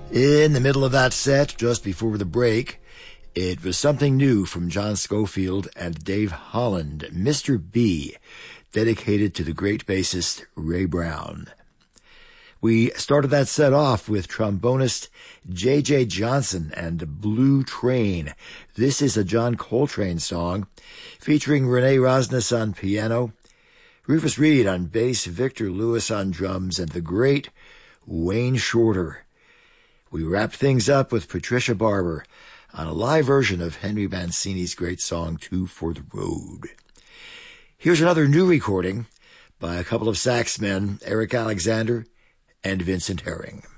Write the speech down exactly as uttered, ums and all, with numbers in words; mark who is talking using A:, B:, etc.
A: In the middle of that set, just before the break, it was something new from John Scofield and Dave Holland, Mister B, dedicated to the great bassist Ray Brown. We started that set off with trombonist J J Johnson and Blue Train. This is a John Coltrane song featuring Renee Rosnes on piano, Rufus Reid on bass, Victor Lewis on drums, and the great Wayne Shorter. We wrapped things up with Patricia Barber on a live version of Henry Mancini's great song, Two for the Road. Here's another new recording by a couple of saxmen, Eric Alexander and Vincent Herring.